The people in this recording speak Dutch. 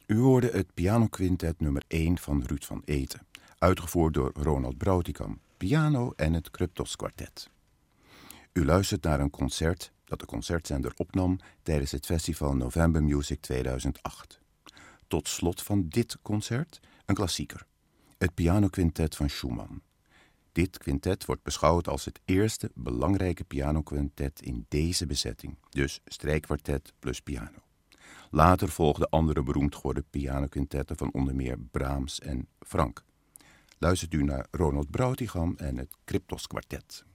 U hoorde het pianoquintet nummer 1 van Ruud van Eeten, uitgevoerd door Ronald Brautigam, piano en het Kryptos Kwartet. U luistert naar een concert dat de concertzender opnam tijdens het festival November Music 2008. Tot slot van dit concert een klassieker, het pianoquintet van Schumann. Dit quintet wordt beschouwd als het eerste belangrijke pianoquintet in deze bezetting, dus strijkkwartet plus piano. Later volgden andere beroemd geworden pianoquintetten van onder meer Brahms en Franck. Luistert u naar Ronald Brautigam en het Kryptos Kwartet.